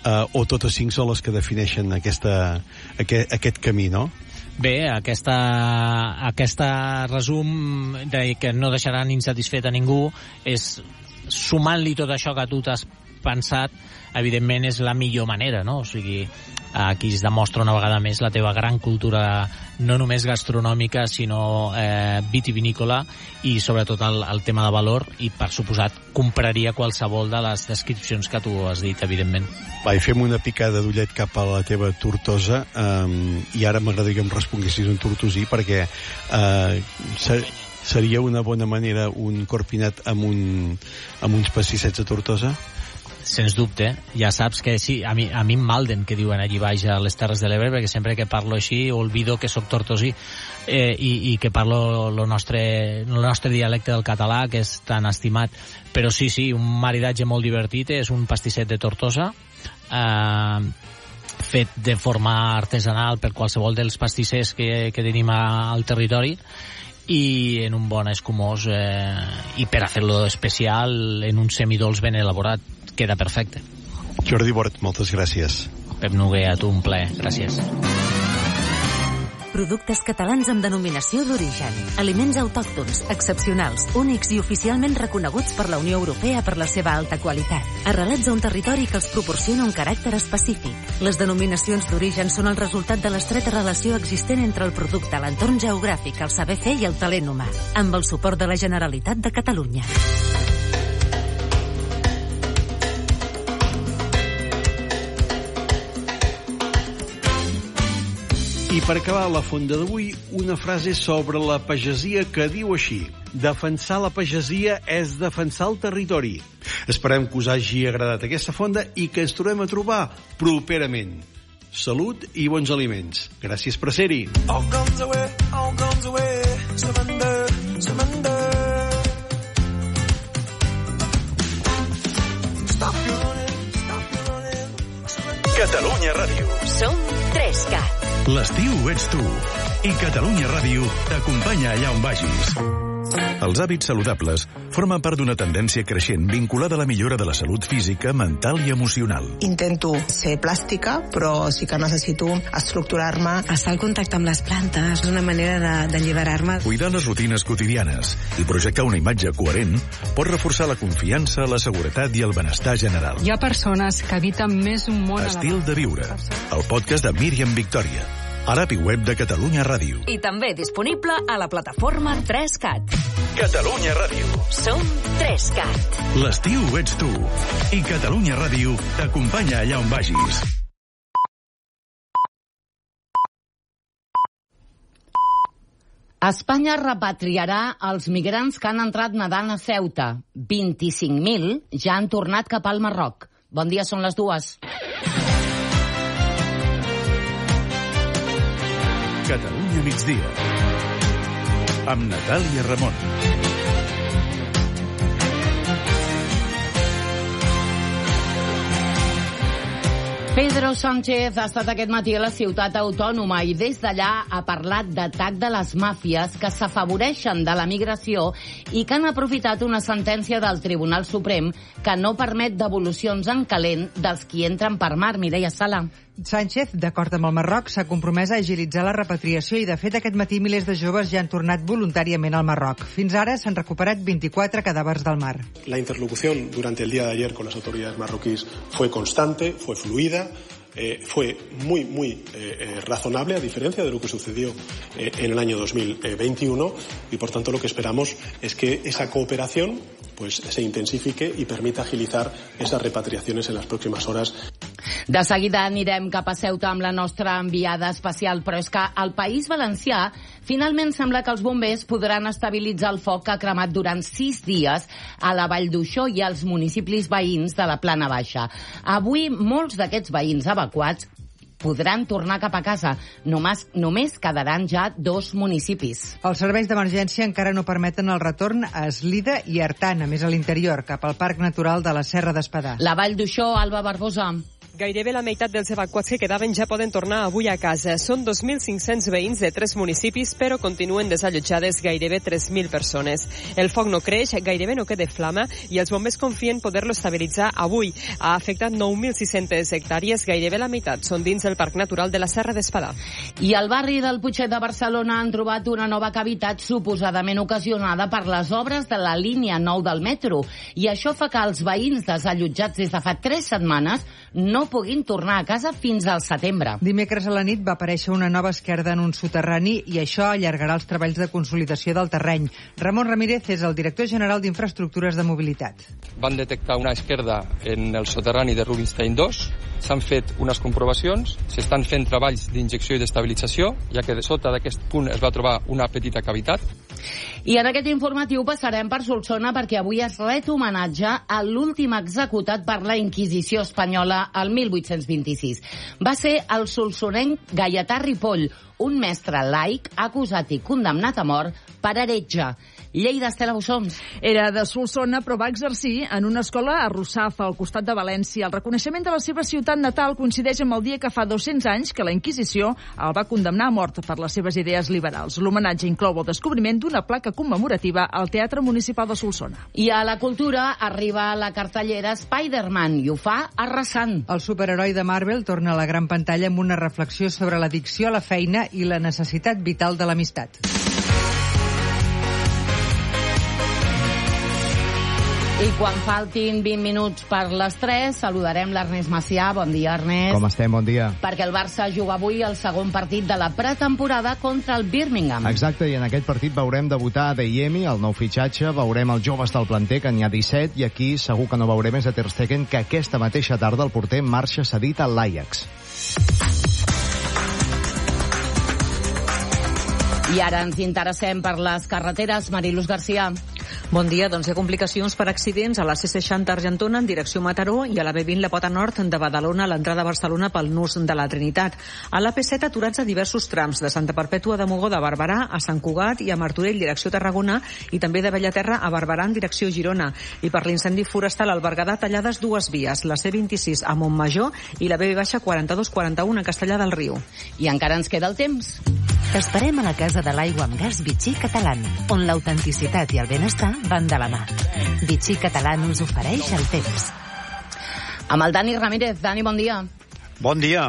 o totes 5 són les que defineixen aquest camí, no? Bé, aquesta resum de que no deixaran insatisfet a ningú és, sumant-li tot això que tu t'has pensat, evidentment és la millor manera, no? O sigui, aquí es demostra una vegada més la teva gran cultura, no només gastronòmica, sinó vitivinícola, i sobretot el tema de valor, i per suposat compraria qualsevol de les descripcions que tu has dit, evidentment. Va, i fem una picada d'ullet cap a la teva Tortosa, i ara m'agradaria que em responguessis en tortosí, perquè seria una bona manera un corpinat amb uns pastissets de Tortosa? Sens dubte, ja saps que sí, a mi em malden, que diuen allí baix a les Terres de l'Ebre, perquè sempre que parlo així olvido que sóc tortosí, i que parlo el nostre dialecte del català, que és tan estimat. Però sí, un maridatge molt divertit, és un pastisset de Tortosa, fet de forma artesanal per qualsevol dels pastissers que tenim al territori, i en un bon escumós, i per a fer-lo especial en un semidolç ben elaborat. Queda perfecte. Jordi Bort, moltes gràcies. Pep Noguer, a tu un plaer. Gràcies. Productes catalans amb denominació d'origen. Aliments autòctons, excepcionals, únics i oficialment reconeguts per la Unió Europea per la seva alta qualitat. Arrelats a un territori que els proporciona un caràcter específic. Les denominacions d'origen són el resultat de l'estreta relació existent entre el producte, l'entorn geogràfic, el saber fer i el talent humà. Amb el suport de la Generalitat de Catalunya. I per acabar la fonda d'avui, una frase sobre la pagesia que diu així: defensar la pagesia és defensar el territori. Esperem que us hagi agradat aquesta fonda i que ens trobem a trobar properament. Salut i bons aliments. Gràcies per ser-hi. All guns away, surrender. Stop your running. Catalunya Ràdio. Som 3CAT. L'estiu ets tu. I Catalunya Ràdio t'acompanya allà on vagis. Els hàbits saludables formen part d'una tendència creixent vinculada a la millora de la salut física, mental i emocional. Intento ser plàstica, però sí que necessito estructurar-me. Estar al contacte amb les plantes és una manera d'alliberar-me. Cuidar les rutines quotidianes i projectar una imatge coherent pot reforçar la confiança, la seguretat i el benestar general. Hi ha persones que habiten més un món Estil de viure, el podcast de Míriam Victòria, a l'app i web de Catalunya Ràdio. I també disponible a la plataforma 3CAT. Catalunya Ràdio. Som 3CAT. L'estiu ets tu. I Catalunya Ràdio t'acompanya allà on vagis. Espanya repatriarà els migrants que han entrat nedant a Ceuta. 25.000 ja han tornat cap al Marroc. Bon dia, són les 2. Catalunya migdia. Amb Natàlia Ramon. Pedro Sánchez ha estat aquest matí a la ciutat autònoma i des d'allà ha parlat d'atac de les màfies que s'afavoreixen de la migració i que han aprofitat una sentència del Tribunal Suprem que no permet devolucions en calent dels qui entren per mar. Mireia Sala. Sánchez, d'acord amb el Marroc, s'ha compromès a agilitzar la repatriació i, de fet, aquest matí milers de joves ja han tornat voluntàriament al Marroc. Fins ara s'han recuperat 24 cadàvers del mar. La interlocución durante el día de ayer con las autoridades marroquíes fue constante, fue fluida, fue muy razonable, a diferencia de lo que sucedió en el año 2021, y por tanto lo que esperamos es que esa cooperación pues se intensifique y permita agilizar esas repatriaciones en las próximas horas. De seguida anirem cap a Ceuta amb la nostra enviada especial, però és que al País Valencià finalment sembla que els bombers podran estabilitzar el foc que ha cremat durant 6 dies a la Vall d'Uixó i als municipis veïns de la Plana Baixa. Avui molts d'aquests veïns evacuats podran tornar cap a casa. Només quedaran ja 2 municipis. Els serveis d'emergència encara no permeten el retorn a Eslida i Artana, més a l'interior, cap al Parc Natural de la Serra d'Espadà. La Vall d'Uixó, Alba Barbosa. Gairebé la meitat dels evacuats que quedaven ja poden tornar avui a casa. Són 2.500 veïns de 3 municipis, però continuen desallotjades gairebé 3.000 persones. El foc no creix, gairebé no queda flama, i els bombers confien poder-lo estabilitzar avui. Ha afectat 9.600 hectàrees, gairebé la meitat són dins el Parc Natural de la Serra d'Espadà. I al barri del Putxet de Barcelona han trobat una nova cavitat suposadament ocasionada per les obres de la línia 9 del metro. I això fa que els veïns desallotjats des de fa 3 setmanes no puguin tornar a casa fins al setembre. Dimecres a la nit va aparèixer una nova esquerda en un soterrani i això allargarà els treballs de consolidació del terreny. Ramon Ramírez és el director general d'Infraestructures de Mobilitat. Van detectar una esquerda en el soterrani de Rubinstein 2, s'han fet unes comprovacions, s'estan fent treballs d'injecció i d'estabilització, ja que de sota d'aquest punt es va trobar una petita cavitat. I en aquest informatiu passarem per Solsona perquè avui es ret homenatge a l'últim executat per la Inquisició espanyola al 1826. Va ser el solsonenc Gaietà Ripoll, un mestre laic acusat i condemnat a mort per heretge. Lleida, Estela Bussons. Era de Solsona, però va exercir en una escola a Russafa, al costat de València. El reconeixement de la seva ciutat natal coincideix amb el dia que fa 200 anys que la Inquisició el va condemnar a mort per les seves idees liberals. L'homenatge inclou el descobriment d'una placa commemorativa al Teatre Municipal de Solsona. I a la cultura arriba la cartellera Spider-Man i ho fa arrasant. El superheroi de Marvel torna a la gran pantalla amb una reflexió sobre l'addicció a la feina i la necessitat vital de l'amistat. I quan faltin 20 minuts per les 3, saludarem l'Ernest Macià. Bon dia, Ernest. Com estem? Bon dia. Perquè el Barça juga avui el segon partit de la pretemporada contra el Birmingham. Exacte, i en aquest partit veurem debutar Adeyemi, el nou fitxatge, veurem els joves del planter, que n'hi ha 17, i aquí segur que no veurem és a Ter Stegen, que aquesta mateixa tarda el porter marxa cedit a l'Ajax. I ara ens interessem per les carreteres. Mariluz García. Bon dia. Doncs hi ha complicacions per accidents a la C60 Argentona en direcció Mataró i a la B20 La Pota Nord de Badalona a l'entrada a Barcelona pel nus de la Trinitat. A la P7 aturats a diversos trams de Santa Perpètua de Mogoda a Barberà, a Sant Cugat i a Martorell direcció Tarragona i també de Bellaterra a Barberà en direcció Girona. I per l'incendi forestal al Berguedà tallades dues vies, la C26 a Montmajor i la B4241 a Castellar del Riu. I encara ens queda el temps. T'esperem a la Casa de l'Aigua amb Gas Vichy Catalán, on l'autenticitat i el benestar van de la mà. Vichy Catalán us ofereix el temps. Amb el Dani Ramírez. Dani, bon dia. Bon dia.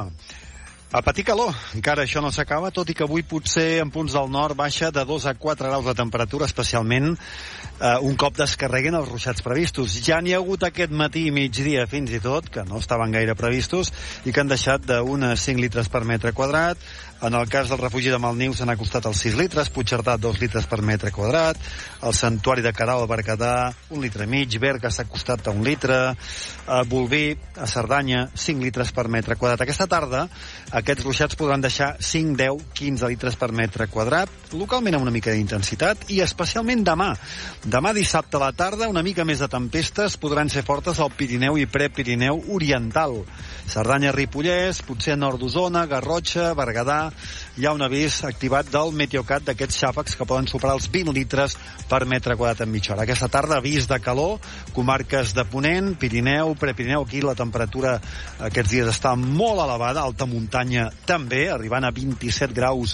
A patir calor, encara això no s'acaba, tot i que avui potser en punts del nord baixa de 2 a 4 graus de temperatura, especialment un cop descarreguen els ruixats previstos. Ja n'hi ha hagut aquest matí i migdia fins i tot, que no estaven gaire previstos, i que han deixat d'1 a 5 litres per metre quadrat. En el cas del refugi de Malniu s'han acostat als 6 litres, Puigcerdà 2 litres per metre quadrat, el Santuari de Cadal al Berguedà 1 litre i mig, Berga s'ha acostat a 1 litre, a Bolvir, a Cerdanya 5 litres per metre quadrat. Aquesta tarda aquests ruixats podran deixar 5, 10, 15 litres per metre quadrat, localment amb una mica d'intensitat, i especialment demà. Demà dissabte a la tarda una mica més de tempestes podran ser fortes al Pirineu i Prepirineu oriental. Cerdanya, Ripollès, potser nord d'Osona, Garrotxa, Berguedà. Hi ha un avís activat del Meteocat d'aquests xàfecs que poden superar els 20 litres per metre quadrat en mitja hora. Aquesta tarda avís de calor, comarques de Ponent, Pirineu, Prepirineu. Aquí la temperatura aquests dies està molt elevada, alta muntanya també, arribant a 27 graus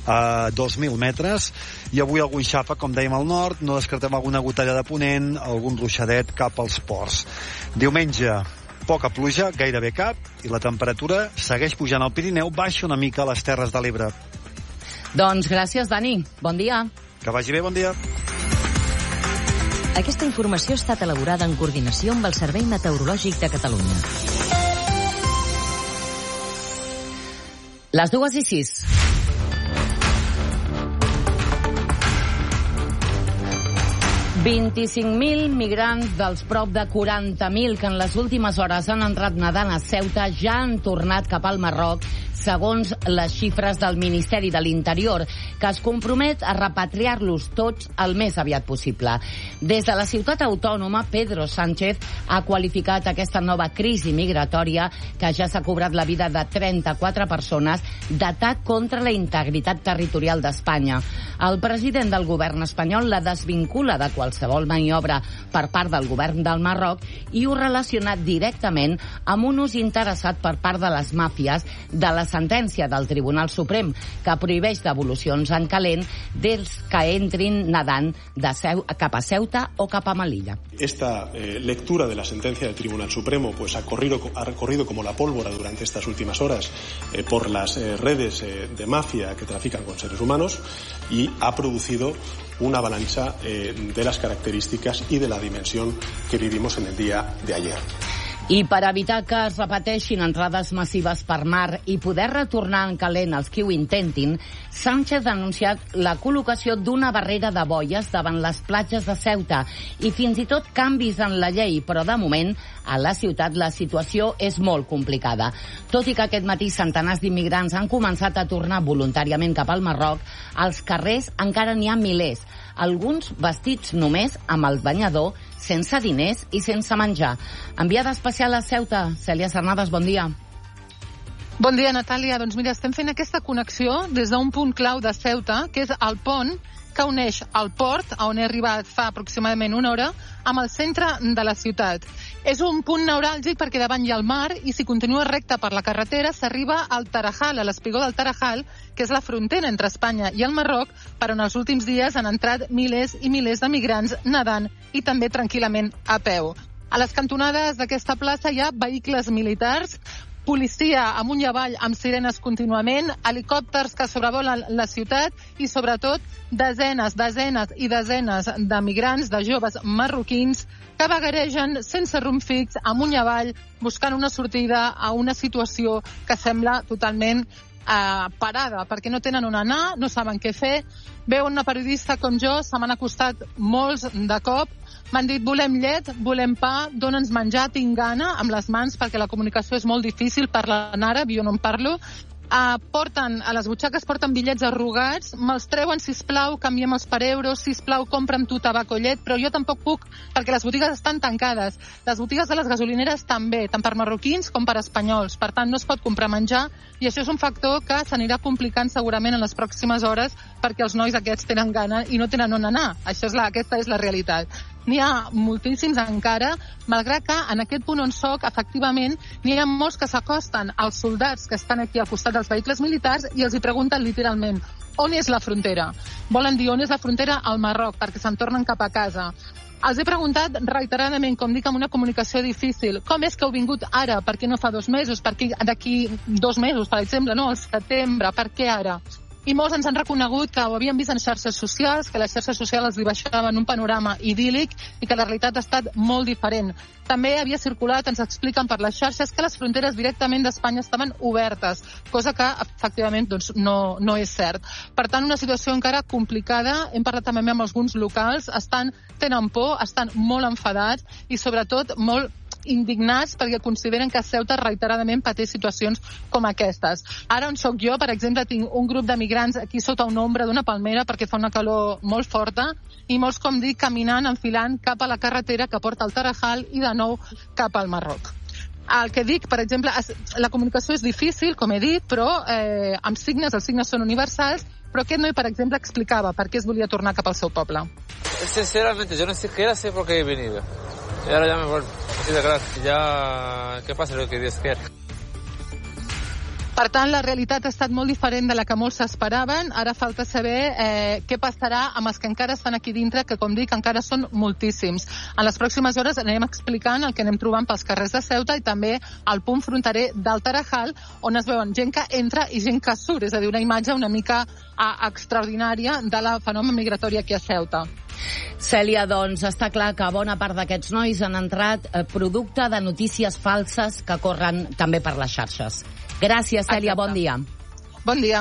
a 2.000 metres, i avui algun xàfec, com dèiem, al nord, no descartem alguna gotalla de Ponent, algun ruixadet cap als ports. Diumenge, poca pluja, gairebé cap, i la temperatura segueix pujant al Pirineu, baixa una mica a les Terres de l'Ebre. Doncs gràcies, Dani. Bon dia. Que vagi bé, bon dia. Aquesta informació ha estat elaborada en coordinació amb el Servei Meteorològic de Catalunya. Les 2:06. «25.000 migrants dels prop de 40.000 que en les últimes hores han entrat nedant a Ceuta ja han tornat cap al Marroc, segons les xifres del Ministeri de l'Interior, que es compromet a repatriar-los tots el més aviat possible. Des de la ciutat autònoma, Pedro Sánchez ha qualificat aquesta nova crisi migratòria, que ja s'ha cobrat la vida de 34 persones, d'atac contra la integritat territorial d'Espanya. El president del govern espanyol la desvincula de qualsevol qualsevol maniobra per part del govern del Marroc i ho relaciona directament amb un ús interessat per part de les màfies de la sentència del Tribunal Suprem que prohibeix devolucions en calent dels que entrin nadant cap a Ceuta o cap a Melilla. Esta lectura de la sentencia del Tribunal Supremo pues ha recorrido como la pólvora durante estas últimas horas por las redes de mafia que trafican con seres humanos y ha producido una avalancha de las características y de la dimensión que vivimos en el día de ayer. I per evitar que es repeteixin entrades massives per mar i poder retornar en calent els qui ho intentin, Sánchez ha anunciat la col·locació d'una barrera de boies davant les platges de Ceuta i fins i tot canvis en la llei, però de moment a la ciutat la situació és molt complicada. Tot i que aquest matí centenars d'immigrants han començat a tornar voluntàriament cap al Marroc, als carrers encara n'hi ha milers, alguns vestits només amb el banyador, sense diners i sense menjar. Enviada especial a Ceuta, Cèlia Cernadas, bon dia. Bon dia, Natàlia. Doncs mira, estem fent aquesta connexió des d'un punt clau de Ceuta, que és el pont que uneix el port, on he arribat fa aproximadament una hora, amb el centre de la ciutat. És un punt neuràlgic perquè davant hi ha el mar i si continua recte per la carretera s'arriba al Tarajal, a l'espigó del Tarajal, que és la frontera entre Espanya i el Marroc, per on els últims dies han entrat milers i milers de migrants nedant i també tranquil·lament a peu. A les cantonades d'aquesta plaça hi ha vehicles militars, policia amunt i avall amb sirenes contínuament, helicòpters que sobrevolen la ciutat i, sobretot, desenes i desenes de migrants, de joves marroquins, que vagaregen sense rumb fix, amunt i avall, buscant una sortida a una situació que sembla totalment parada, perquè no tenen on anar, no saben què fer. Veuen una periodista com jo, se m'han acostat molts de cop, m'han dit volem llet, volem pa, dona'ns menjar, tinc gana, amb les mans, perquè la comunicació és molt difícil, parlant àrab, jo no en parlo. A les butxaques porten bitllets arrugats, me'ls treuen, sisplau, canviem els per euros, sisplau, compra'm tu tabac o llet, però jo tampoc puc perquè les botigues estan tancades. Les botigues de les gasolineres també, tant per marroquins com per espanyols. Per tant, no es pot comprar menjar i això és un factor que s'anirà complicant segurament en les pròximes hores perquè els nois aquests tenen gana i no tenen on anar. Aquesta és la realitat. N'hi ha moltíssims encara, malgrat que en aquest punt on soc, efectivament, n'hi ha molts que s'acosten als soldats que estan aquí al costat dels vehicles militars i els hi pregunten literalment on és la frontera. Volen dir on és la frontera al Marroc, perquè se'n tornen cap a casa. Els he preguntat reiteradament, com dic, amb una comunicació difícil, com és que heu vingut ara? Per què no fa 2 mesos? Per què d'aquí 2 mesos, per exemple, no? Al setembre, per què ara? I molts ens han reconegut que ho havien vist en xarxes socials, que les xarxes socials els dibuixaven un panorama idíl·lic i que la realitat ha estat molt diferent. També havia circulat, ens expliquen per les xarxes, que les fronteres directament d'Espanya estaven obertes, cosa que efectivament doncs, no és cert. Per tant, una situació encara complicada. Hem parlat també amb alguns locals, tenen por, estan molt enfadats i sobretot molt indignats perquè consideren que Ceuta reiteradament pateix situacions com aquestes. Ara on soc jo, per exemple, tinc un grup de migrants aquí sota una ombra d'una palmera perquè fa una calor molt forta i molts, com dic, caminant, enfilant cap a la carretera que porta al Tarajal i de nou cap al Marroc. El que dic, per exemple, la comunicació és difícil, com he dit, però amb signes, els signes són universals, però aquest noi, per exemple, explicava per què es volia tornar cap al seu poble. Sinceramente, yo no siquiera sé por qué he venido. Y ahora ya me vuelvo. Así de gracias. Ya que pase lo que Dios quiera. Per tant, la realitat ha estat molt diferent de la que molts s'esperaven. Ara falta saber què passarà amb els que encara estan aquí dintre, que, com dic, encara són moltíssims. En les pròximes hores anirem explicant el que anem trobant pels carrers de Ceuta i també al punt fronterer del Tarajal, on es veuen gent que entra i gent que surt. És a dir, una imatge una mica extraordinària de la fenomen migratori aquí a Ceuta. Cèlia, doncs està clar que bona part d'aquests nois han entrat producte de notícies falses que corren també per les xarxes. Gràcies, Cèlia, bon dia. Bon dia.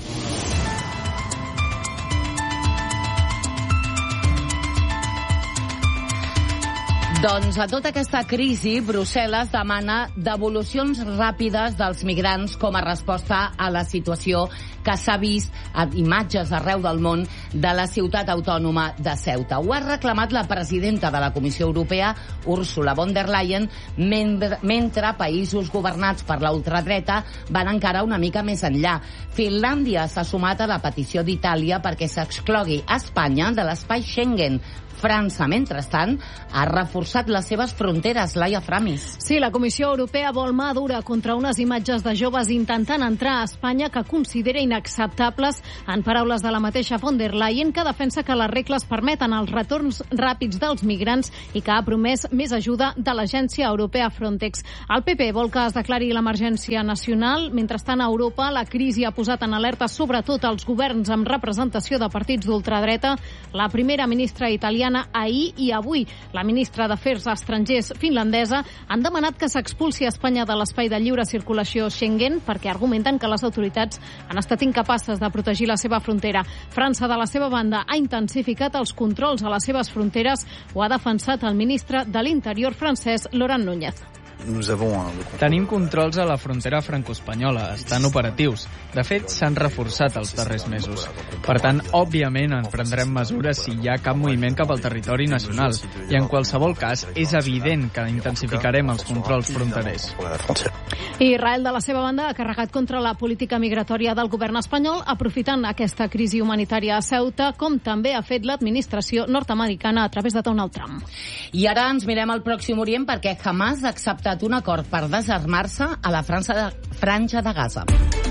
Doncs a tota aquesta crisi, Brussel·les demana devolucions ràpides dels migrants com a resposta a la situació que s'ha vist a imatges arreu del món de la ciutat autònoma de Ceuta. Ho ha reclamat la presidenta de la Comissió Europea, Ursula von der Leyen, mentre països governats per la ultradreta van encara una mica més enllà. Finlàndia s'ha sumat a la petició d'Itàlia perquè s'exclogui Espanya de l'espai Schengen. França, mentrestant, ha reforçat les seves fronteres. Laia Framis. Sí, la Comissió Europea vol mà dura contra unes imatges de joves intentant entrar a Espanya que considera inacceptables, en paraules de la mateixa von der Leyen, que defensa que les regles permeten els retorns ràpids dels migrants i que ha promès més ajuda de l'agència europea Frontex. El PP vol que es declari l'emergència nacional. Mentrestant, a Europa, la crisi ha posat en alerta sobretot els governs amb representació de partits d'ultradreta. La primera ministra italiana ahir i avui la ministra d'Afers Estrangers finlandesa han demanat que s'expulsi Espanya de l'espai de lliure circulació Schengen perquè argumenten que les autoritats han estat incapaces de protegir la seva frontera. França, de la seva banda, ha intensificat els controls a les seves fronteres. Ho ha defensat el ministre de l'Interior francès, Laurent Núñez. Tenim controls a la frontera franco-espanyola, estan operatius. De fet, s'han reforçat els darrers mesos. Per tant, òbviament, en prendrem mesures si hi ha cap moviment cap al territori nacional. I en qualsevol cas, és evident que intensificarem els controls fronterers. Israel, de la seva banda, ha carregat contra la política migratòria del govern espanyol, aprofitant aquesta crisi humanitària a Ceuta, com també ha fet l'administració nord-americana a través de Donald Trump. I ara ens mirem al Pròxim Orient perquè Hamas ha acceptat un acord per desarmar-se a la Franja de Gaza.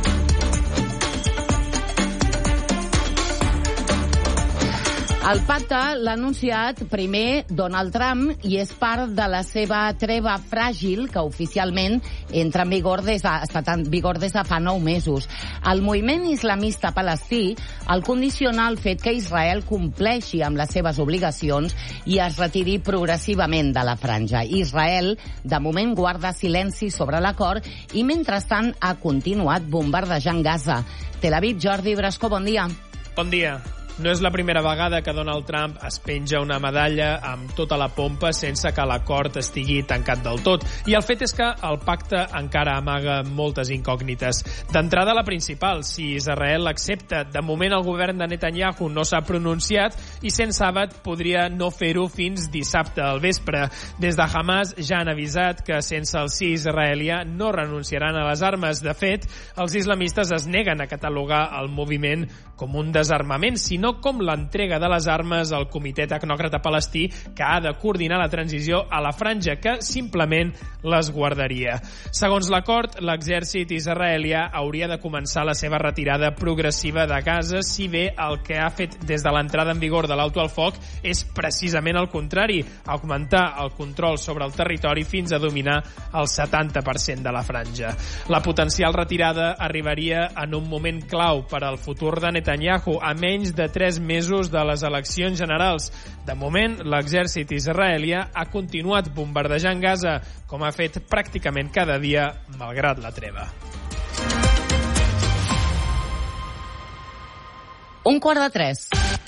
El pacte l'ha anunciat primer Donald Trump i és part de la seva treva fràgil que oficialment entra en vigor ha estat en vigor des de fa 9 mesos. El moviment islamista palestí el condiciona el fet que Israel compleixi amb les seves obligacions i es retiri progressivament de la franja. Israel, de moment, guarda silenci sobre l'acord i, mentrestant, ha continuat bombardejant Gaza. Tel Aviv, Jordi Brasco, bon dia. Bon dia. No és la primera vegada que Donald Trump es penja una medalla amb tota la pompa sense que l'acord estigui tancat del tot. I el fet és que el pacte encara amaga moltes incògnites. D'entrada, la principal, si Israel l'accepta. De moment, el govern de Netanyahu no s'ha pronunciat i, sent sàbat, podria no fer-ho fins dissabte al vespre. Des de Hamas ja han avisat que sense el sí israelià no renunciaran a les armes. De fet, els islamistes es neguen a catalogar el moviment com un desarmament, sinó com l'entrega de les armes al Comitè Tecnòcrata Palestí, que ha de coordinar la transició a la franja, que simplement les guardaria. Segons l'acord, l'exèrcit israelià hauria de començar la seva retirada progressiva de Gaza, si bé el que ha fet des de l'entrada en vigor de l'alto al foc és precisament el contrari, augmentar el control sobre el territori fins a dominar el 70% de la franja. La potencial retirada arribaria en un moment clau per al futur de Netanyahu, a menys de 3 mesos de les eleccions generals. De moment, l'exèrcit israelià ha continuat bombardejant Gaza, com ha fet pràcticament cada dia, malgrat la treva. 2:45.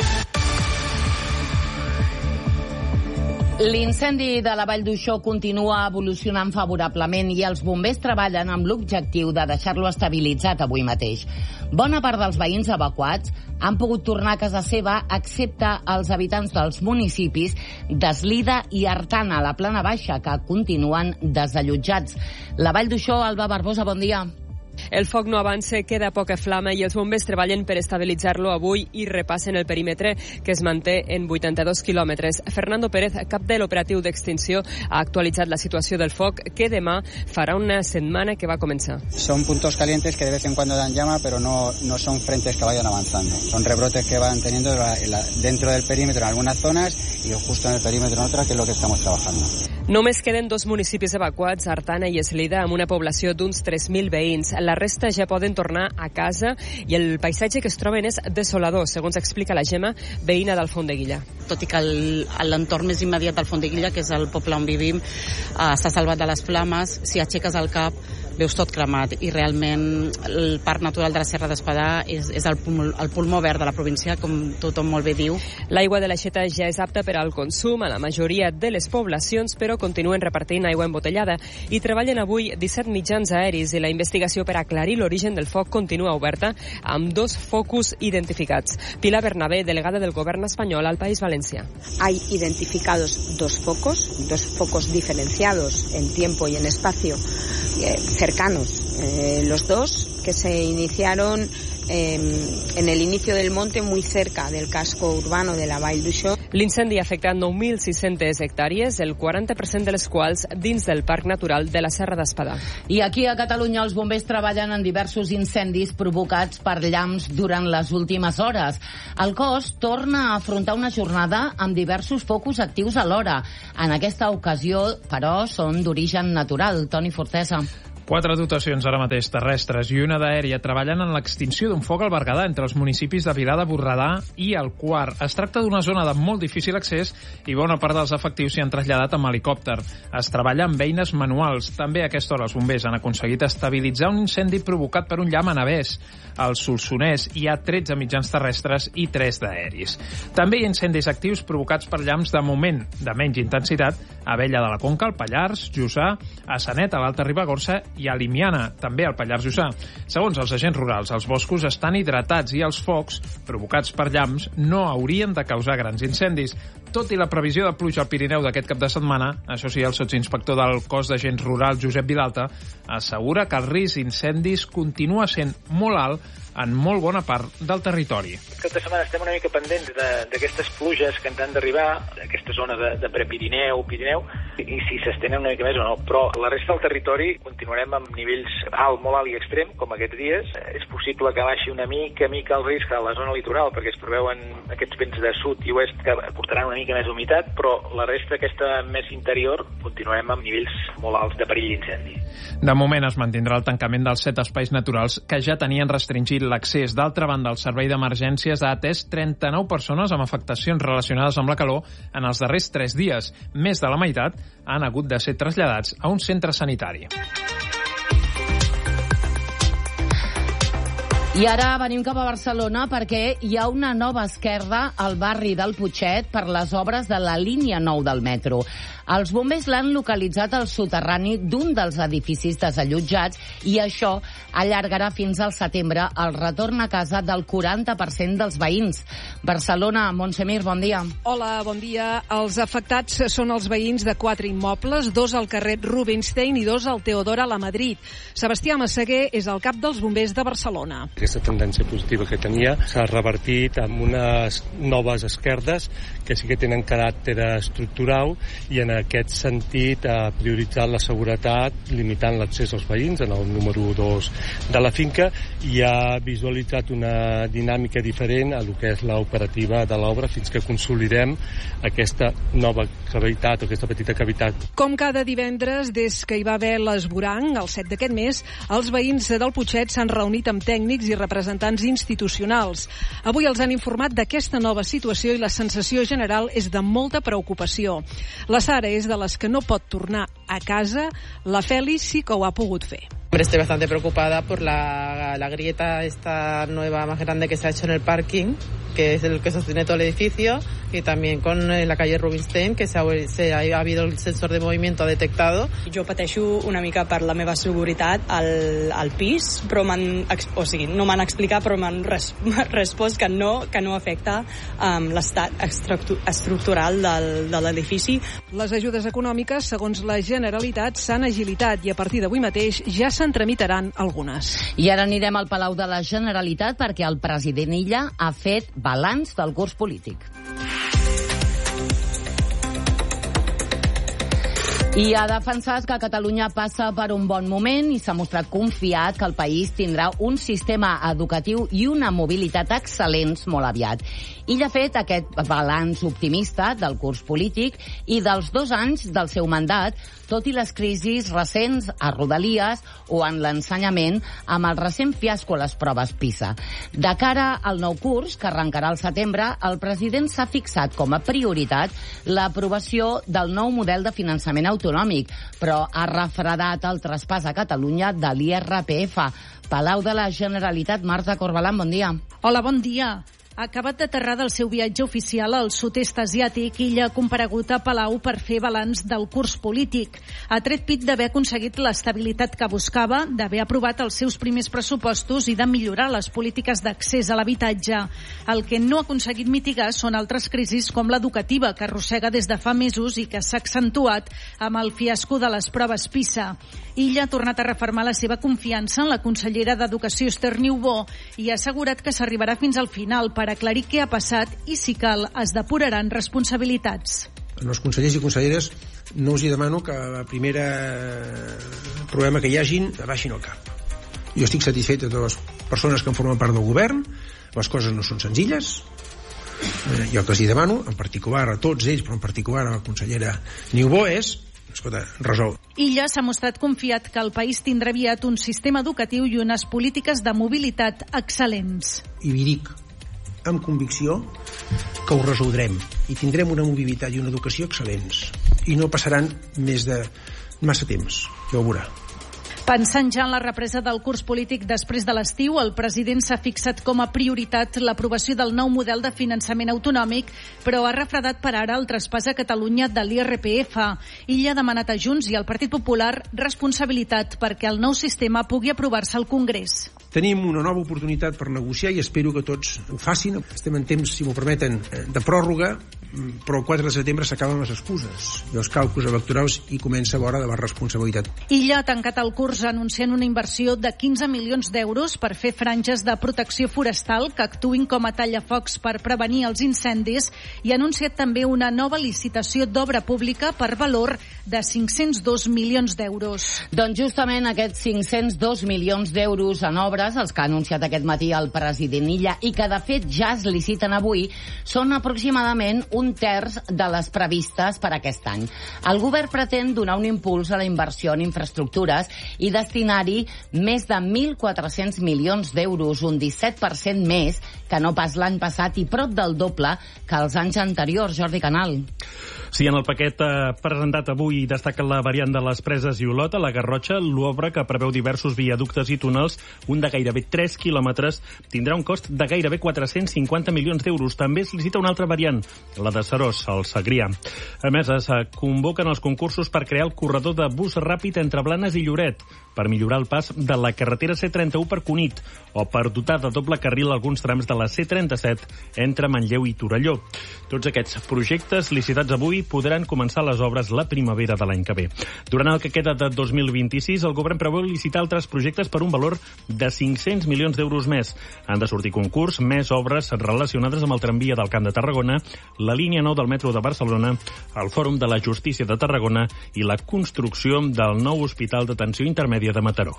L'incendi de la Vall d'Uixó continua evolucionant favorablement i els bombers treballen amb l'objectiu de deixar-lo estabilitzat avui mateix. Bona part dels veïns evacuats han pogut tornar a casa seva, excepte els habitants dels municipis d'Eslida i Artana, a la plana baixa, que continuen desallotjats. La Vall d'Uixó, Alba Barbosa, bon dia. El foc no avança, queda poca flama i els bombers treballen per estabilitzar-lo avui i repassen el perímetre, que es manté en 82 quilòmetres. Fernando Pérez, cap de l'operatiu d'extinció, ha actualitzat la situació del foc, que demà farà una setmana que va començar. Son puntos calientes que de vez en cuando dan llama, pero no son frentes que vayan avanzando. Son rebrotes que van teniendo dentro del perímetro en algunas zonas y justo en el perímetro en otras, que es lo que estamos trabajando. Només queden 2 municipis evacuats, Artana i Eslida, amb una població d'uns 3.000 veïns. La resta ja poden tornar a casa i el paisatge que es troben és desolador, segons explica la Gemma, veïna d'Alfondeguilla. Tot i que l'entorn més immediat d'Alfondeguilla, que és el poble on vivim, s'ha salvat de les flames, si aixeques el cap veus tot cremat i realment el Parc Natural de la Serra d'Espadà és el pulmó verd de la província, com tothom molt bé diu. L'aigua de l'aixeta ja és apta per al consum a la majoria de les poblacions, però continuen repartint aigua embotellada i treballen avui 17 mitjans aeris i la investigació per aclarir l'origen del foc continua oberta amb 2 focus identificats. Pilar Bernabé, delegada del govern espanyol al País Valencià. Hay identificados 2 focos diferenciados en tiempo y en espacio cercanos, los 2 que se iniciaron en el inicio del monte, muy cerca del casco urbano de la Vall d'Uixó. L'incendi ha afectat 9.600 hectàrees, el 40% de les quals dins del Parc Natural de la Serra d'Espadà. I aquí a Catalunya els bombers treballen en diversos incendis provocats per llamps durant les últimes hores. El cos torna a afrontar una jornada amb diversos focus actius alhora. En aquesta ocasió, però, són d'origen natural. Toni Fortesa. 4 dotacions ara mateix terrestres i una d'aèria treballen en l'extinció d'un foc al Berguedà entre els municipis de Vilar de Borredà i el Quart. Es tracta d'una zona de molt difícil accés i bona part dels efectius s'hi han traslladat amb helicòpter. Es treballa amb eines manuals. També a aquesta hora els bombers han aconseguit estabilitzar un incendi provocat per un llamp a Navès. Al Solsonès hi ha 13 mitjans terrestres i 3 d'aèris. També hi ha incendis actius provocats per llamps de moment de menys intensitat a Abella de la Conca, al Pallars, Jussà, a Sanet, a l'Alta Ribagorça i a Limiana, també al Pallars Jussà. Segons els agents rurals, els boscos estan hidratats i els focs, provocats per llamps, no haurien de causar grans incendis. Tot i la previsió de pluja al Pirineu d'aquest cap de setmana, això sí, el sotsinspector del cos d'agents rurals, Josep Vilalta, assegura que el risc d'incendis continua sent molt alt en molt bona part del territori. Aquesta setmana estem una mica pendents d'aquestes pluges que ens han d'arribar, d'aquesta zona de Prepirineu, Pirineu, i si s'estenen una mica més o no. Però la resta del territori continuarem amb nivells molt alt i extrem, com aquests dies. És possible que baixi una mica el risc a la zona litoral, perquè es preveuen aquests vents de sud i oest que portaran una mica més humitat, però la resta, aquesta més interior, continuarem amb nivells molt alts de perill d'incendi. De moment es mantindrà el tancament dels 7 espais naturals que ja tenien restringit l'accés. D'altra banda, el servei d'emergències ha atès 39 persones amb afectacions relacionades amb la calor en els darrers 3 dies. Més de la meitat han hagut de ser traslladats a un centre sanitari. I ara venim cap a Barcelona perquè hi ha una nova esquerda al barri del Putxet per les obres de la línia 9 del metro. Els bombers l'han localitzat al soterrani d'un dels edificis desallotjats i això allargarà fins al setembre el retorn a casa del 40% dels veïns. Barcelona, Montsemir, bon dia. Hola, bon dia. Els afectats són els veïns de 4 immobles, 2 al carrer Rubinstein i 2 al Teodora la Madrid. Sebastià Massaguer és el cap dels bombers de Barcelona. Aquesta tendència positiva que tenia s'ha revertit amb unes noves esquerdes que sí que tenen caràcter estructural i en aquest sentit ha prioritzat la seguretat limitant l'accés als veïns en el número 2 de la finca i ha visualitzat una dinàmica diferent a lo que és l'operativa de l'obra fins que consolidem aquesta nova cavitat o aquesta petita cavitat. Com cada divendres, des que hi va haver l'esborang, el 7 d'aquest mes, els veïns del Putxet s'han reunit amb tècnics i representants institucionals. Avui els han informat d'aquesta nova situació i la sensació general és de molta preocupació. La Sara és de les que no pot tornar a casa, la Fèlix sí que ho ha pogut fer. Estoy bastante preocupada por la grieta esta nueva más grande que se ha hecho en el parking, que es el que sostiene todo el edificio, y también con la calle Rubinstein, que ha habido el sensor de movimiento detectado. Jo pateixo una mica per la meva seguretat al pis, però no m'han explicat, però m'han respost que no afecta l'estat estructural de l'edifici. Les ajudes econòmiques, segons la Generalitat, s'han agilitat i a partir d'avui mateix ja se'n tramitaran algunes. I ara anirem al Palau de la Generalitat perquè el president Illa ha fet balanç del curs polític. I ha defensat que Catalunya passa per un bon moment i s'ha mostrat confiat que el país tindrà un sistema educatiu i una mobilitat excel·lents molt aviat. Ell ha fet aquest balanç optimista del curs polític i dels 2 anys del seu mandat, tot i les crisis recents a Rodalies o en l'ensenyament amb el recent fiasco a les proves PISA. De cara al nou curs, que arrencarà al setembre, el president s'ha fixat com a prioritat l'aprovació del nou model de finançament autonòmic, però ha refredat el traspàs a Catalunya de l'IRPF. Palau de la Generalitat, Marta Corbalán, bon dia. Hola, bon dia. Ha acabat d'aterrar del seu viatge oficial al sud-est asiàtic i Illa ha comparegut a Palau per fer balanç del curs polític. Ha tret pit d'haver aconseguit l'estabilitat que buscava, d'haver aprovat els seus primers pressupostos i de millorar les polítiques d'accés a l'habitatge. El que no ha aconseguit mitigar són altres crisis com l'educativa, que arrossega des de fa mesos i que s'ha accentuat amb el fiasco de les proves PISA. Illa ha tornat a refermar la seva confiança en la consellera d'Educació Esther Niubó i ha assegurat que s'arribarà fins al final per aclarir què ha passat i, si cal, es depuraran responsabilitats. Els consellers i conselleres no us hi demano que el primer problema que hi hagin baixin el cap. Jo estic satisfet de totes les persones que en formen part del govern, les coses no són senzilles. Jo el que els hi demano, en particular a tots ells, però en particular a la consellera Niubó, és escolta, resol. Illa s'ha mostrat confiat que el país tindrà aviat un sistema educatiu i unes polítiques de mobilitat excel·lents. I vi dic amb convicció que ho resoldrem i tindrem una mobilitat i una educació excel·lents i no passaran més de massa temps, ja ho veurà. Pensant ja en la represa del curs polític després de l'estiu, el president s'ha fixat com a prioritat l'aprovació del nou model de finançament autonòmic, però ha refredat per ara el traspàs a Catalunya de l'IRPF. Illa ha demanat a Junts i al Partit Popular responsabilitat perquè el nou sistema pugui aprovar-se al Congrés. Tenim una nova oportunitat per negociar i espero que tots ho facin. Estem en temps, si m'ho permeten, de pròrroga, però el 4 de setembre s'acaben les excuses i els càlculs electorals i comença l'hora de la responsabilitat. Illa ha tancat el curs anunciant una inversió de 15 milions d'euros per fer franges de protecció forestal que actuïn com a tallafocs per prevenir els incendis i ha anunciat també una nova licitació d'obra pública per valor de 502 milions d'euros. Doncs justament aquests 502 milions d'euros en obres, els que ha anunciat aquest matí el president Illa i que de fet ja es liciten avui, són aproximadament un terç de les previstes per aquest any. El govern pretén donar un impuls a la inversió en infraestructures i destinar-hi més de 1.400 milions d'euros, un 17% més que no pas l'any passat i prop del doble que els anys anteriors. Jordi Canal. Sí, en el paquet presentat avui destaca la variant de les Preses i Olot a la Garrotxa, l'obra que preveu diversos viaductes i túnels, un de gairebé 3 quilòmetres, tindrà un cost de gairebé 450 milions d'euros. També es licita una altra variant, la de Serós, al Segrià. A més, es convoquen els concursos per crear el corredor de bus ràpid entre Blanes i Lloret, per millorar el pas de la carretera C31 per Cunit, o per dotar de doble carril alguns trams de la C37 entre Manlleu i Torelló. Tots aquests projectes licitats avui podran començar les obres la primavera de l'any que ve. Durant el que queda de 2026, el govern preveu licitar altres projectes per un valor de 500 milions d'euros més. Han de sortir concurs més obres relacionades amb el tramvia del Camp de Tarragona, la línia 9 del metro de Barcelona, el Fòrum de la Justícia de Tarragona i la construcció del nou Hospital d'Atenció Intermèdia de Mataró.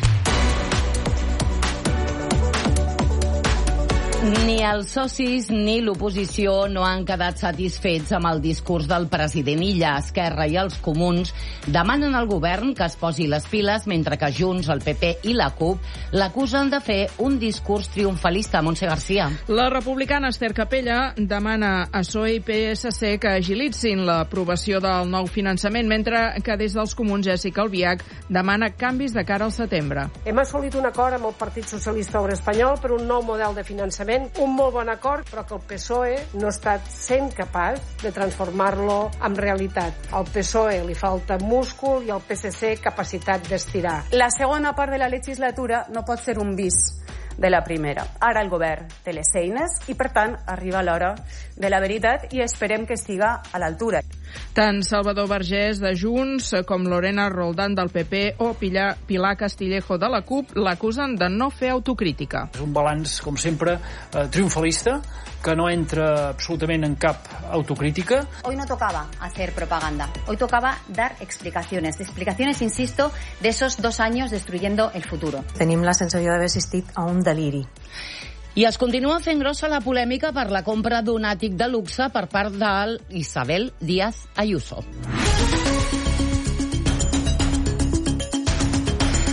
Ni els socis ni l'oposició no han quedat satisfets amb el discurs del president Illa. Esquerra i els comuns demanen al govern que es posi les piles, mentre que Junts, el PP i la CUP l'acusen de fer un discurs triomfalista. Montse García. La republicana Esther Capella demana a PSOE i PSC que agilitzin l'aprovació del nou finançament, mentre que des dels comuns Jessica Albiach demana canvis de cara al setembre. Hem assolit un acord amb el Partit Socialista Obrer Espanyol per un nou model de finançament, un molt bon acord, però que el PSOE no ha estat sent capaç de transformar-lo en realitat. Al PSOE li falta múscul i al PSC capacitat d'estirar. La segona part de la legislatura no pot ser un bis de la primera. Ara el govern té les eines i, per tant, arriba l'hora de la veritat i esperem que estiga a l'altura. Tant Salvador Vergés de Junts com Lorena Roldán del PP o Pilar Castillejo de la CUP l'acusen de no fer autocrítica. És un balanç, com sempre, triomfalista, que no entra absolutament en cap autocrítica. Hoy no tocaba hacer propaganda, hoy tocaba dar explicaciones, insisto, de esos 2 años destruyendo el futuro. Tenim la sensació d'haver assistit a un deliri. I es continua fent grossa la polèmica per la compra d'un àtic de luxe per part d'Isabel Díaz Ayuso.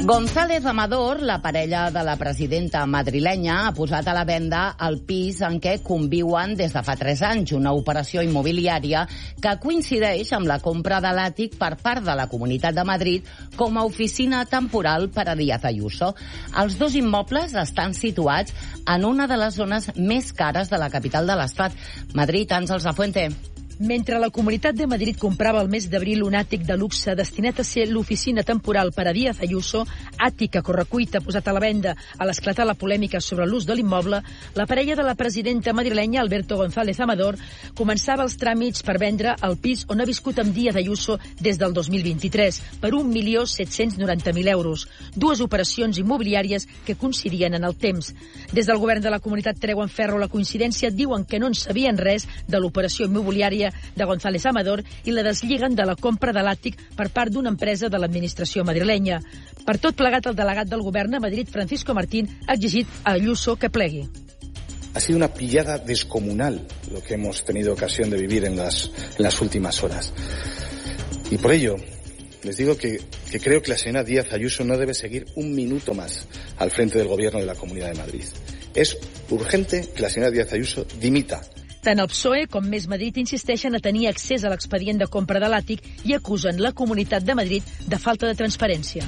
González Amador, la parella de la presidenta madrilenya, ha posat a la venda el pis en què conviuen des de fa 3 anys, una operació immobiliària que coincideix amb la compra de l'àtic per part de la Comunitat de Madrid com a oficina temporal per a Díaz Ayuso. Els 2 immobles estan situats en una de les zones més cares de la capital de l'Estat. Madrid, Àngels Lafuente. Mentre la Comunitat de Madrid comprava el mes d'abril un àtic de luxe destinat a ser l'oficina temporal per a Díaz Ayuso, àtic a correcuita posat a la venda a l'esclatar la polèmica sobre l'ús de l'immoble, la parella de la presidenta madrilenya, Alberto González Amador, començava els tràmits per vendre el pis on ha viscut amb Díaz Ayuso des del 2023, per 1.790.000 euros. 2 operacions immobiliàries que coincidien en el temps. Des del govern de la comunitat treuen ferro la coincidència, diuen que no en sabien res de l'operació immobiliària de González Amador i la deslliguen de la compra de l'àtic per part d'una empresa de l'administració madrilenya. Per tot plegat, el delegat del govern a Madrid, Francisco Martín, ha exigit a Ayuso que plegui. Ha sido una pillada descomunal lo que hemos tenido ocasión de vivir en las últimas horas. Y por ello, les digo que creo que la señora Díaz Ayuso no debe seguir un minuto más al frente del gobierno de la Comunidad de Madrid. Es urgente que la señora Díaz Ayuso dimita. Tant el PSOE com Més Madrid insisteixen a tenir accés a l'expedient de compra de l'àtic i acusen la Comunitat de Madrid de falta de transparència.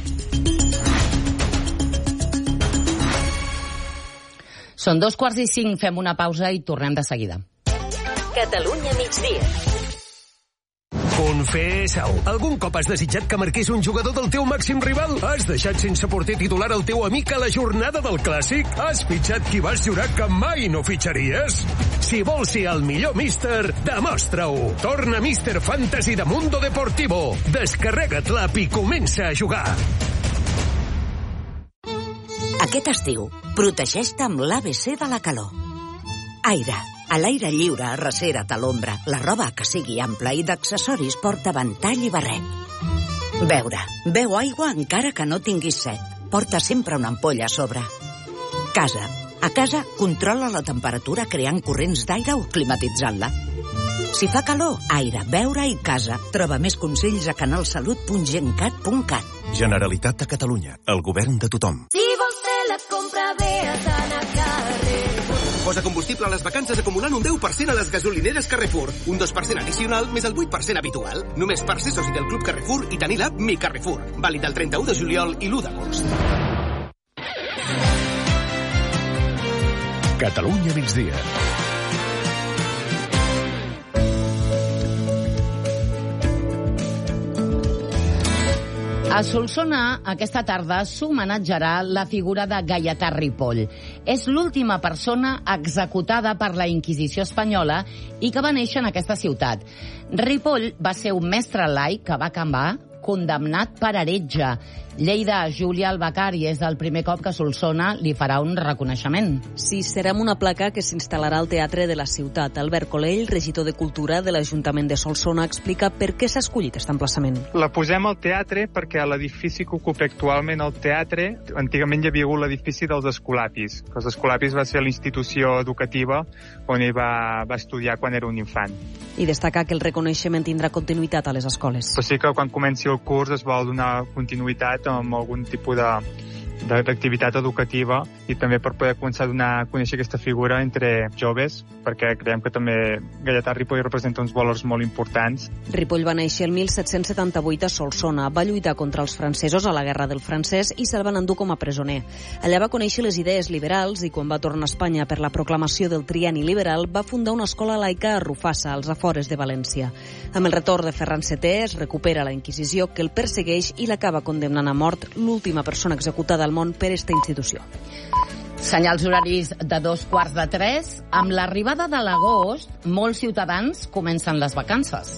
Són 2:45, fem una pausa i tornem de seguida. Catalunya migdia. Confessa-ho. Algun cop has desitjat que marqués un jugador del teu màxim rival? Has deixat sense porter titular el teu amic a la jornada del Clàssic? Has fitxat qui vas jurar que mai no fitxaries? Si vols ser el millor míster, demostra-ho. Torna Míster Fantasy de Mundo Deportivo. Descarrega't l'app i comença a jugar. Aquest estiu, protegeix-te amb l'ABC de la calor. Aire. A l'aire lliure, arrecera't a l'ombra. La roba que sigui ampla i d'accessoris porta ventall i barret. Beure. Beu aigua encara que no tinguis set. Porta sempre una ampolla a sobre. Casa. A casa, controla la temperatura creant corrents d'aire o climatitzant-la. Si fa calor, aire, beure i casa. Troba més consells a canalsalut.gencat.cat. Generalitat de Catalunya. El govern de tothom. Si vols fer la compra, ve a Sant Carrer. Posa combustible a les vacances acumulant un 10% a les gasolineres Carrefour. Un 2% addicional més el 8% habitual. Només per ser soci del Club Carrefour i tenir l'app Mi Carrefour. Vàlid del 31 de juliol i l'1 d'agost. Catalunya migdia. A Solsona, aquesta tarda, s'homenatjarà la figura de Gaietà Ripoll. És l'última persona executada per la Inquisició espanyola i que va néixer en aquesta ciutat. Ripoll va ser un mestre laic que va acabar condemnat per heretge. Lleida, Júlia Albacari, és el primer cop que Solsona li farà un reconeixement. Sí, serà amb una placa que s'instal·larà al Teatre de la Ciutat. Albert Colell, regidor de Cultura de l'Ajuntament de Solsona, explica per què s'ha escollit aquest emplaçament. La posem al teatre perquè a l'edifici que ocupa actualment el teatre, antigament hi havia hagut l'edifici dels Escolapis. Els Escolapis va ser la institució educativa on ell va estudiar quan era un infant. I destacar que el reconeixement tindrà continuïtat a les escoles. Però sí que quan comenci el curs es vol donar continuïtat amb algun tipus d'activitat educativa i també per poder començar a donar a conèixer aquesta figura entre joves, perquè creiem que també Gaietà Ripoll representa uns valors molt importants. Ripoll va néixer el 1778 a Solsona, va lluitar contra els francesos a la Guerra del Francès i se'l van endur com a presoner. Allà va conèixer les idees liberals i quan va tornar a Espanya per la proclamació del trienni liberal va fundar una escola laica a Rufassa, als afores de València. Amb el retorn de Ferran VII es recupera la Inquisició, que el persegueix i l'acaba condemnant a mort, l'última persona executada al món per esta institució. Senyals horaris de 2:45. Amb l'arribada de l'agost, molts ciutadans comencen les vacances.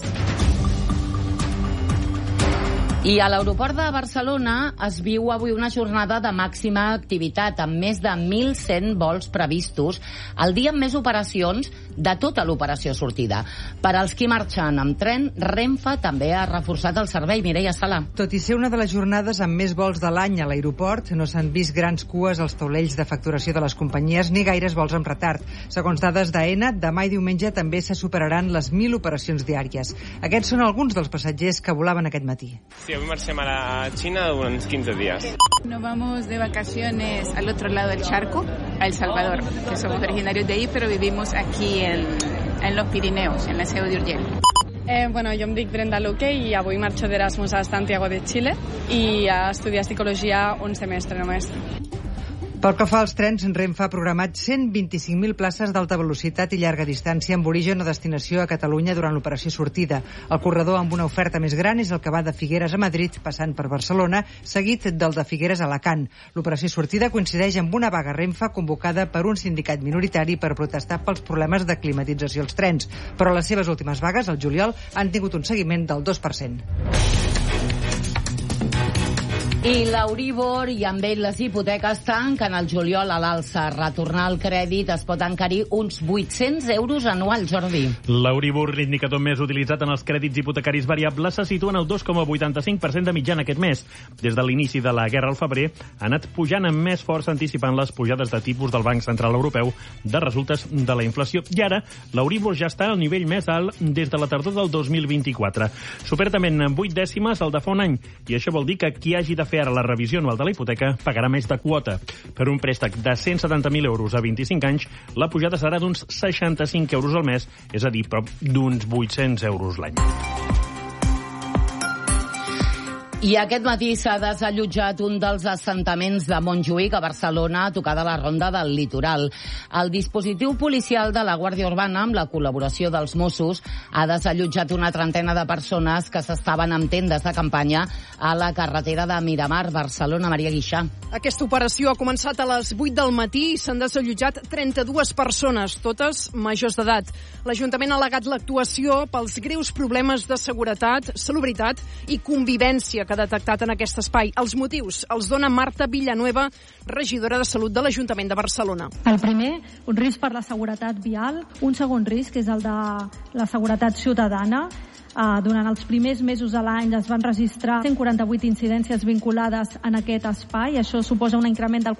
I a l'aeroport de Barcelona es viu avui una jornada de màxima activitat amb més de 1.100 vols previstos, el dia amb més operacions de tota l'operació sortida. Per als qui marxen amb tren, Renfe també ha reforçat el servei. Mireia Sala. Tot i ser una de les jornades amb més vols de l'any a l'aeroport, no s'han vist grans cues als taulells de facturació de les companyies ni gaires vols amb retard. Segons dades d'AENA, demà i diumenge també se superaran les 1.000 operacions diàries. Aquests són alguns dels passatgers que volaven aquest matí. Sí, avui marxem a la Xina unos 15 días. Nos vamos de vacaciones al otro lado del charco, a El Salvador, que somos originarios de ahí, pero vivimos aquí en los Pirineos, en la Seu d'Urgell. Bueno, jo em dic Brenda Luque i avui marxo d'Erasmus a Santiago de Chile i a estudiar psicologia un semestre només. Pel que fa als trens, Renfe ha programat 125.000 places d'alta velocitat i llarga distància amb origen o destinació a Catalunya durant l'operació sortida. El corredor amb una oferta més gran és el que va de Figueres a Madrid, passant per Barcelona, seguit del de Figueres a Alacant. L'operació sortida coincideix amb una vaga Renfe convocada per un sindicat minoritari per protestar pels problemes de climatització als trens. Però les seves últimes vagues, al juliol, han tingut un seguiment del 2%. I l'Euribor i amb ell les hipoteques tanquen el juliol a l'alça. Retornar el crèdit es pot encarir uns 800 euros anuals, Jordi. L'Euribor, l'indicador més utilitzat en els crèdits hipotecaris variables, se situa en el 2,85% de mitjana aquest mes. Des de l'inici de la guerra al febrer, ha anat pujant amb més força, anticipant les pujades de tipus del Banc Central Europeu de resultes de la inflació. I ara, l'Euribor ja està al nivell més alt des de la tardor del 2024. Supera també en 8 dècimes el de fa un any, i això vol dir que qui hagi de fer ara la revisió anual de la hipoteca pagarà més de quota. Per un préstec de 170.000 euros a 25 anys, la pujada serà d'uns 65 euros al mes, és a dir, prop d'uns 800 euros l'any. I aquest matí s'ha desallotjat un dels assentaments de Montjuïc a Barcelona, a tocar de la Ronda del Litoral. El dispositiu policial de la Guàrdia Urbana, amb la col·laboració dels Mossos, ha desallotjat una trentena de persones que s'estaven amb tendes de campanya a la carretera de Miramar, Barcelona. Maria Guixà. Aquesta operació ha començat a les 8 del matí i s'han desallotjat 32 persones, totes majors d'edat. L'Ajuntament ha al·legat l'actuació pels greus problemes de seguretat, salubritat i convivència que ha detectat en aquest espai. Els motius els dona Marta Villanueva, regidora de Salut de l'Ajuntament de Barcelona. El primer, un risc per la seguretat vial. Un segon risc és el de la seguretat ciutadana. Durant els primers mesos de l'any es van registrar 148 incidències vinculades en aquest espai. Això suposa un increment del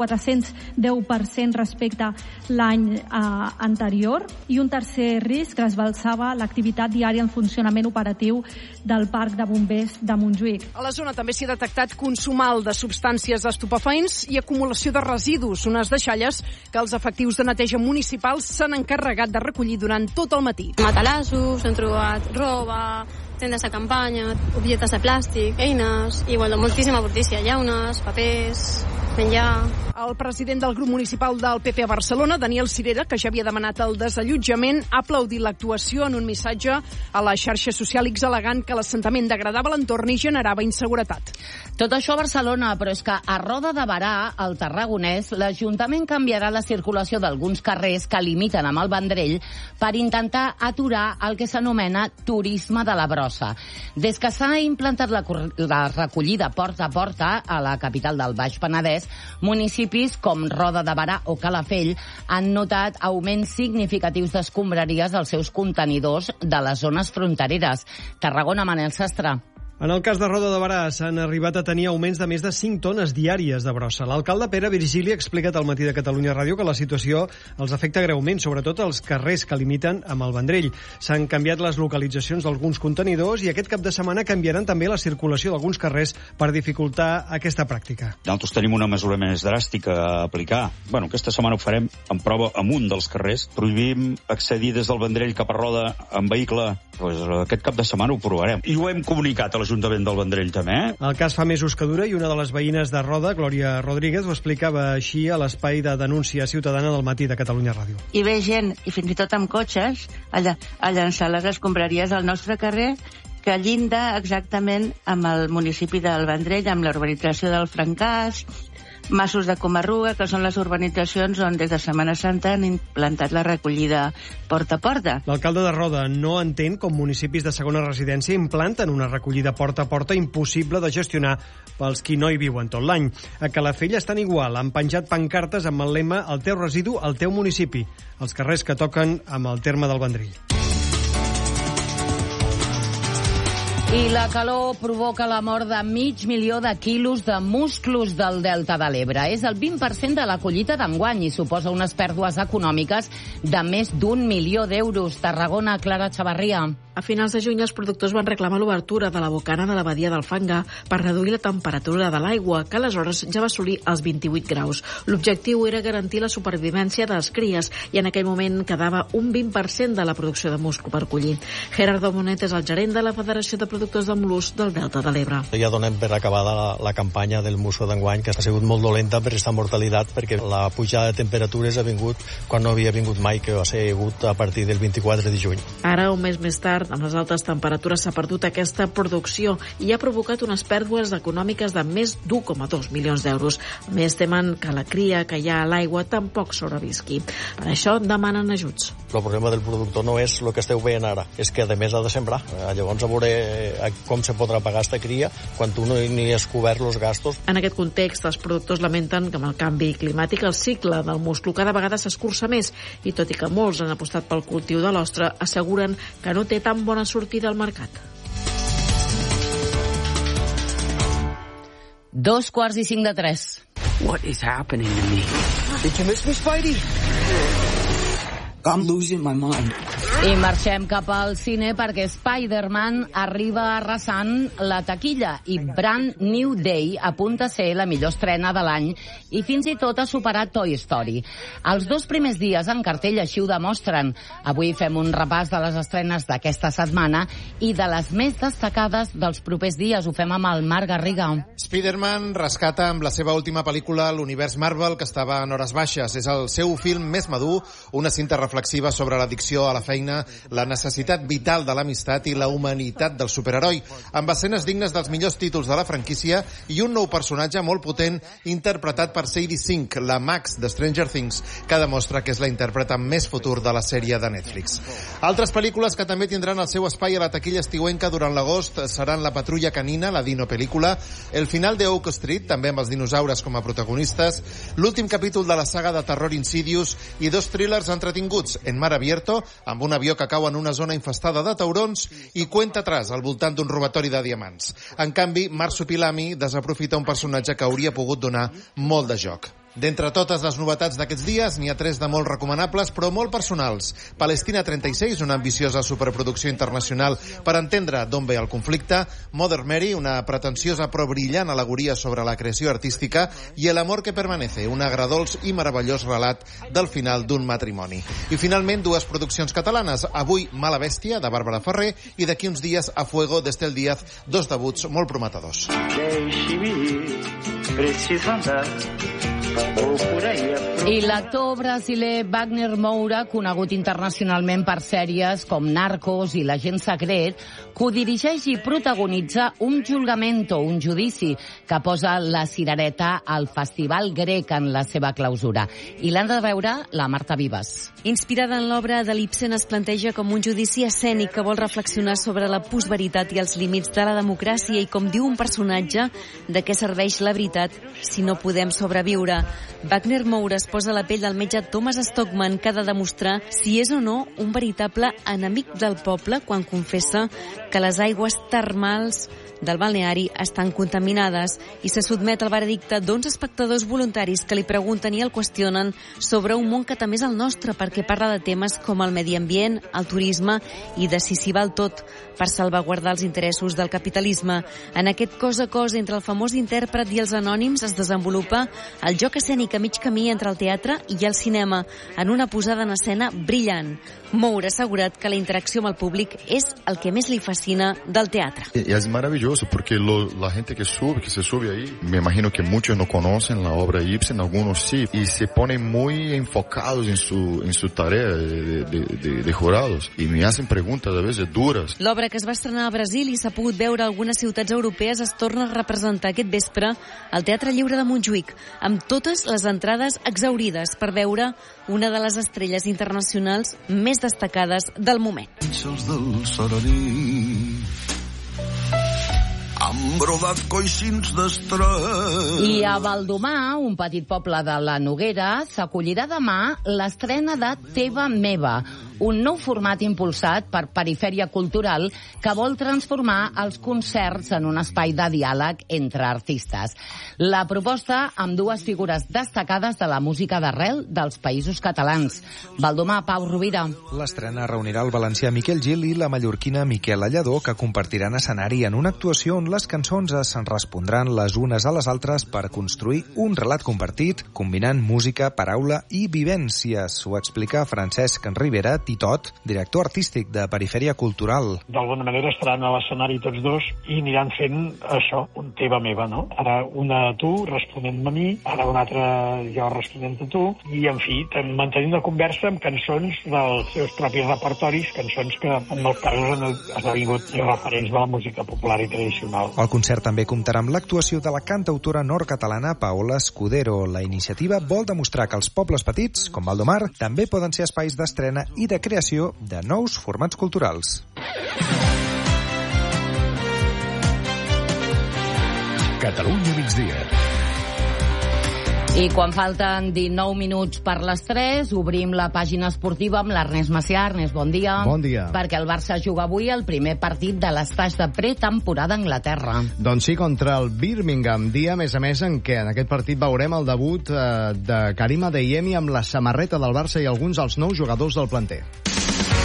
410% respecte l'any anterior. I un tercer risc, trasbalsava l'activitat diària en funcionament operatiu del Parc de Bombers de Montjuïc. A la zona també s'hi ha detectat consum alt de substàncies estupefaents i acumulació de residus, unes deixalles que els efectius de neteja municipals s'han encarregat de recollir durant tot el matí. Matalassos, hem trobat roba, tendes de campanya, objectes de plàstic, eines, i moltíssima brutícia, llaunes, papers, menjar. El president del grup municipal del PP a Barcelona, Daniel Cirera, que ja havia demanat el desallotjament, ha aplaudit l'actuació en un missatge a la xarxa social X, al·legant que l'assentament degradava l'entorn i generava inseguretat. Tot això a Barcelona, però és que a Roda de Berà, al Tarragonès, l'Ajuntament canviarà la circulació d'alguns carrers que limiten amb el Vendrell per intentar aturar el que s'anomena turisme de la brossa. Des que s'ha implantat la recollida porta a porta a la capital del Baix Penedès, municipis com Roda de Berà o Calafell han notat augments significatius d'escombraries als seus contenidors de les zones frontereres. Tarragona, Manel Sastre. En el cas de Roda de Berà s'han arribat a tenir augments de més de 5 tones diàries de brossa. L'alcalde Pere Virgili ha explicat al Matí de Catalunya Ràdio que la situació els afecta greument, sobretot als carrers que limiten amb el Vendrell. S'han canviat les localitzacions d'alguns contenidors i aquest cap de setmana canviaran també la circulació d'alguns carrers per dificultar aquesta pràctica. Nosaltres tenim una mesura més dràstica a aplicar. Aquesta setmana ho farem en prova amunt dels carrers. Prohibim accedir des del Vendrell cap a Roda en vehicle. Aquest cap de setmana ho provarem. I ho hem comunicat a l'Ajuntament del Vendrell també. El cas fa mesos que dura i una de les veïnes de Roda, Glòria Rodríguez, ho explicava així a l'espai de denúncia ciutadana del Matí de Catalunya Ràdio. I ve gent, i fins i tot amb cotxes, a llançar les escombraries al nostre carrer, que llinda exactament amb el municipi del Vendrell, amb la urbanització del Francàs, Massos de Comarruga, que són les urbanitzacions on des de Setmana Santa han implantat la recollida porta a porta. L'alcalde de Roda no entén com municipis de segona residència implanten una recollida porta a porta impossible de gestionar pels qui no hi viuen tot l'any. A Calafell estan igual, han penjat pancartes amb el lema "El teu residu, el teu municipi", els carrers que toquen amb el terme del Vendrell. I la calor provoca la mort de 500.000 de quilos de musclos del Delta de l'Ebre. És el 20% de la collita d'enguany i suposa unes pèrdues econòmiques de més d'1 milió d'euros. Tarragona, Clara Xavarria. A finals de juny, els productors van reclamar l'obertura de la bocana de la badia del Fangar per reduir la temperatura de l'aigua, que aleshores ja va assolir els 28 graus. L'objectiu era garantir la supervivència de les cries i en aquell moment quedava un 20% de la producció de musclo per collir. Gerardo Monet és el gerent de la Federació de Productors de Mol·luscs del Delta de l'Ebre. Ja donem per acabada la campanya del musclo d'enguany, que ha sigut molt dolenta per aquesta mortalitat, perquè la pujada de temperatures ha vingut quan no havia vingut mai, que va ser hagut a partir del 24 de juny. Ara, un mes més tard, amb les altes temperatures s'ha perdut aquesta producció i ha provocat unes pèrdues econòmiques de més d'1,2 milions d'euros. A més, temen que la cria que hi ha a l'aigua tampoc sobrevisqui. Per això demanen ajuts. El problema del productor no és el que esteu veient ara, és que a més ha de sembrar. Llavors a veure com se podrà pagar aquesta cria quan tu no ni has cobert els gastos. En aquest context, els productors lamenten que amb el canvi climàtic el cicle del musclo cada vegada s'escurça més i tot i que molts han apostat pel cultiu de l'ostre, asseguren que no té tan bona sortida al mercat. 2:45. What is happening to me? Did you miss me, Spidey? I'm losing my mind. I marxem cap al cine perquè Spider-Man arriba arrasant la taquilla i Brand New Day apunta a ser la millor estrena de l'any i fins i tot ha superat Toy Story. Els 2 primers dies en cartell així ho demostren. Avui fem un repàs de les estrenes d'aquesta setmana i de les més destacades dels propers dies. Ho fem amb el Marc Garriga. Spider-Man rescata amb la seva última pel·lícula l'univers Marvel, que estava en hores baixes. És el seu film més madur, una cinta reflexiva sobre l'addicció a la feina, la necessitat vital de l'amistat i la humanitat del superheroi, amb escenes dignes dels millors títols de la franquícia i un nou personatge molt potent interpretat per Sadie Sink, la Max de Stranger Things, que demostra que és la intèrpreta amb més futur de la sèrie de Netflix. Altres pel·lícules que també tindran el seu espai a la taquilla estiuenca durant l'agost seran La patrulla canina, la Dino pel·lícula, El final de Oak Street, també amb els dinosaures com a protagonistes, l'últim capítol de la saga de terror Insidious i 2 thrillers entretinguts, En mar abierto, amb un avió que cau en una zona infestada de taurons, i Cuenta atrás, al voltant d'un robatori de diamants. En canvi, Marsupilami desaprofita un personatge que hauria pogut donar molt de joc. D'entre totes les novetats d'aquests dies, n'hi ha 3 de molt recomanables, però molt personals. Palestina 36, una ambiciosa superproducció internacional per entendre d'on ve el conflicte. Mother Mary, una pretensiosa però brillant alegoria sobre la creació artística. I El amor que permanece, un agradolç i meravellós relat del final d'un matrimoni. I finalment, 2 produccions catalanes. Avui, Mala bèstia, de Bàrbara Ferrer, i d'aquí uns dies, A fuego, d'Estel Díaz, 2 debuts molt prometedors. I l'actor brasiler Wagner Moura, conegut internacionalment per sèries com Narcos i L'agent secret, codirigeix i protagonitza Un julgamento, un judici, que posa la cirereta al Festival Grec en la seva clausura. I l'han de veure la Marta Vives. Inspirada en l'obra de l'Ibsen, es planteja com un judici escènic que vol reflexionar sobre la postveritat i els límits de la democràcia i, com diu un personatge, de què serveix la veritat si no podem sobreviure. Wagner Moura es posa a la pell del metge Thomas Stockman, que ha de demostrar si és o no un veritable enemic del poble quan confessa que les aigües termals del balneari estan contaminades i se sotmet al veredicte d'11 espectadors voluntaris que li pregunten i el qüestionen sobre un món que també és el nostre, perquè parla de temes com el medi ambient, el turisme i de si s'hi val tot per salvaguardar els interessos del capitalisme. En aquest cos a cos entre el famós intèrpret i els anònims es desenvolupa el joc escènic a mig camí entre el teatre i el cinema, en una posada en escena brillant. Moura ha assegurat que la interacció amb el públic és el que més li fascina del teatre. Es maravilloso porque la gente que se sube ahí, me imagino que muchos no conocen la obra Ibsen, algunos sí, y se ponen muy enfocados en su tarea de jurados y me hacen preguntas a veces duras. L'obra, que es va estrenar a Brasil i s'ha pogut veure a algunes ciutats europees, es torna a representar aquest vespre al Teatre Lliure de Montjuïc, amb totes les entrades exhaurides per veure una de les estrelles internacionals més destacades del moment. Han brodat coixins d'estrès. I a Baldomar, un petit poble de la Noguera, s'acollirà demà l'estrena de Teva Meva, un nou format impulsat per Perifèria Cultural que vol transformar els concerts en un espai de diàleg entre artistes. La proposta amb dues figures destacades de la música d'arrel dels Països Catalans. Valdomar, Pau Rovira. L'estrena reunirà el valencià Miquel Gil i la mallorquina Miquela Lladó, que compartiran escenari en una actuació on les cançons es respondran les unes a les altres per construir un relat compartit, combinant música, paraula i vivències. Ho explica Francesc Rivera Titot, director artístic de Perifèria Cultural. D'alguna manera estaran a l'escenari tots dos i aniran fent això, un teva meva, no? Ara una tu responent-me a mi, ara una altra jo responent a tu, i en fi, mantenint la conversa amb cançons dels seus propis repertoris, cançons que en molts casos han esdevingut referents de la música popular i tradicional. El concert també comptarà amb l'actuació de la cantautora nord-catalana Paola Escudero. La iniciativa vol demostrar que els pobles petits, com Valdomar, també poden ser espais d'estrena i de creació de nous formats culturals. Catalunya migdia. I quan falten 19 minuts per les 3, obrim la pàgina esportiva amb l'Ernest Macià. Ernest, bon dia. Bon dia. Perquè el Barça juga avui el primer partit de l'estatge de pretemporada a Anglaterra. Doncs sí, contra el Birmingham. Dia, a més, en què en aquest partit veurem el debut de Karim Adeyemi amb la samarreta del Barça i alguns dels nous jugadors del planter.